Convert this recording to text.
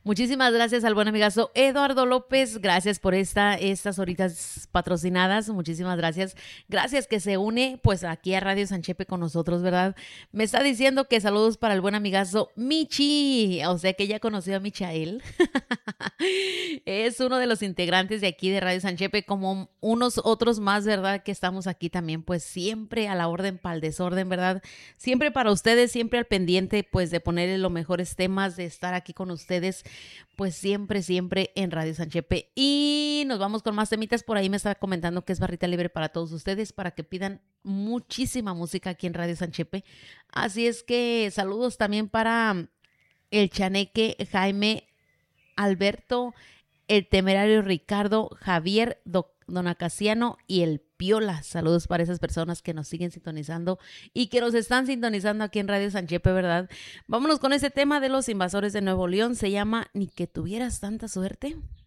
Muchísimas gracias al buen amigazo Eduardo López. Gracias por estas horitas patrocinadas. Muchísimas gracias. Gracias que se une pues aquí a Radio Sanchepe con nosotros, ¿verdad? Me está diciendo que saludos para el buen amigazo Michi. O sea que ya conoció a Michael. Es uno de los integrantes de aquí de Radio Sanchepe, como unos otros más, ¿verdad? Que estamos aquí también, pues siempre a la orden para el desorden, ¿verdad? Siempre para ustedes, siempre al pendiente, pues de ponerle los mejores temas, de estar aquí con ustedes, pues siempre, siempre en Radio Sanchepe. Y nos vamos con más temitas. Por ahí me estaba comentando que es barrita libre para todos ustedes, para que pidan muchísima música aquí en Radio Sanchepe. Así es que saludos también para el Chaneque, Jaime, Alberto, el Temerario Ricardo, Javier, Don Acaciano y el Piola. Saludos para esas personas que nos siguen sintonizando y que nos están sintonizando aquí en Radio Sanchepe, ¿verdad? Vámonos con ese tema de los invasores de Nuevo León. Se llama Ni que tuvieras tanta suerte.